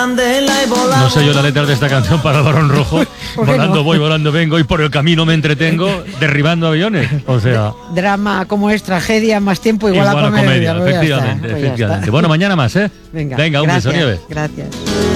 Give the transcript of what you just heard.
candela y volamos. No sé yo la letra de esta canción para el Barón Rojo. Volando voy, volando vengo y por el camino me entretengo derribando aviones. O sea, Drama como es tragedia, más tiempo igual a comedia. efectivamente. Bueno, mañana más, ¿eh? Venga, un beso, gracias, Nieves. Gracias.